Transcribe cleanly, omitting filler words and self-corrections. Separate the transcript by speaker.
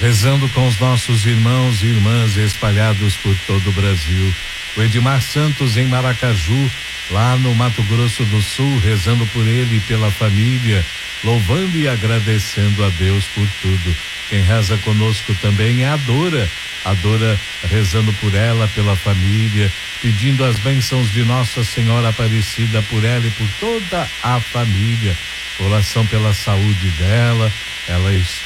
Speaker 1: rezando com os nossos irmãos e irmãs espalhados por todo o Brasil. O Edmar Santos em Maracaju, lá no Mato Grosso do Sul, rezando por ele e pela família, louvando e agradecendo a Deus por tudo. Quem reza conosco também é a Dora rezando por ela, pela família, pedindo as bênçãos de Nossa Senhora Aparecida por ela e por toda a família. Oração pela saúde dela, ela